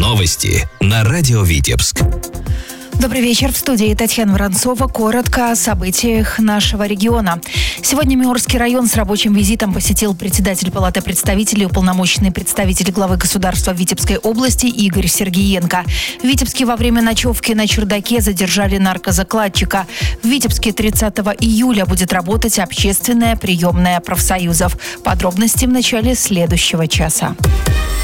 Новости на радио Витебск. Добрый вечер. В студии Татьяна Воронцова. Коротко о событиях нашего региона. Сегодня Миорский район с рабочим визитом посетил председатель Палаты представителей, уполномоченный представитель главы государства Витебской области Игорь Сергиенко. В Витебске во время ночевки на чердаке задержали наркозакладчика. В Витебске 30 июля будет работать общественная приемная профсоюзов. Подробности в начале следующего часа.